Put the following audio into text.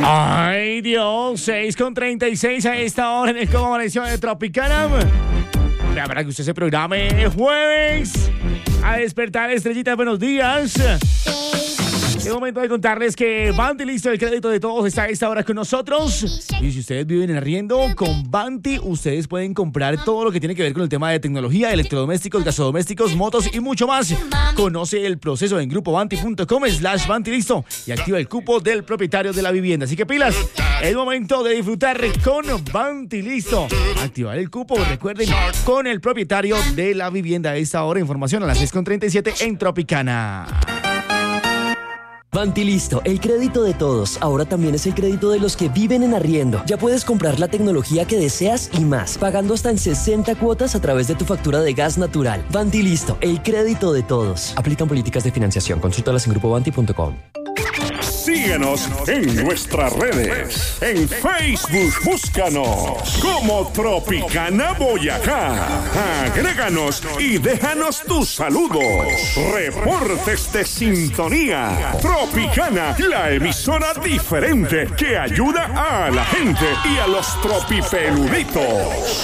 Ay, Dios, 6:36 a esta hora en el Cómo Amaneció de Tropicana. Para que usted se programe jueves a despertar, estrellitas, buenos días. Es momento de contarles que Vanti Listo, el crédito de todos, está a esta hora con nosotros. Y si ustedes viven en arriendo, con Vanti ustedes pueden comprar todo lo que tiene que ver con el tema de tecnología, electrodomésticos, gasodomésticos, motos y mucho más. Conoce el proceso en grupovanti.com/Vanti Listo y activa el cupo del propietario de la vivienda. Así que pilas, es momento de disfrutar con Vanti Listo. Activar el cupo, recuerden, con el propietario de la vivienda. A esta hora, información a las 6:37 en Tropicana. Vanti Listo, el crédito de todos. Ahora también es el crédito de los que viven en arriendo. Ya puedes comprar la tecnología que deseas y más, pagando hasta en 60 cuotas a través de tu factura de gas natural. Vanti Listo, el crédito de todos. Aplican políticas de financiación. Consúltalas en grupovanti.com. Síguenos en nuestras redes. En Facebook, búscanos como Tropicana Boyacá. Agréganos y déjanos tus saludos. Reportes de sintonía. Tropicana, la emisora diferente que ayuda a la gente y a los tropipeluditos.